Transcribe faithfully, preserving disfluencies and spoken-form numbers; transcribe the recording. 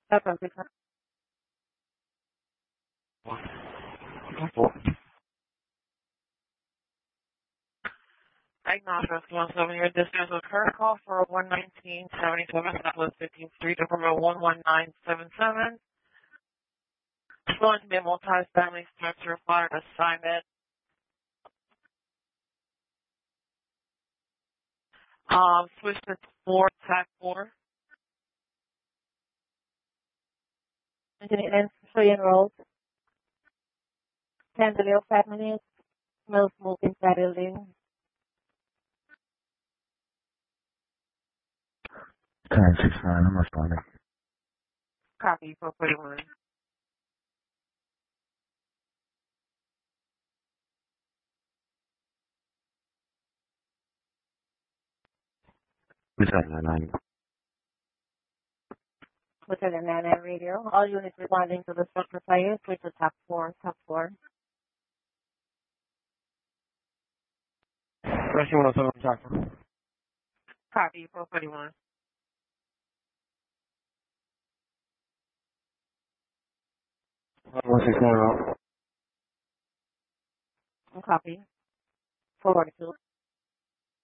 That's one six nine. Diagnostics one seven. Your distance was current call for one nineteen seventy seven Southwest fifteenth Street, Department one one nine seven seven. It's going to be a multi-family structure fire assignment. Um, switch to four, tack four. Maintenance, three enrolled. Candelier, five minutes. No smoke inside building. ten six nine, I'm responding. Copy for forty-one. Lieutenant nine. Lieutenant nine nine radio. All units responding to the structure fire. Switch to top four, top four. Rescue one oh seven, Jackson. Copy for forty-one. one six nine. Copy. Forward two.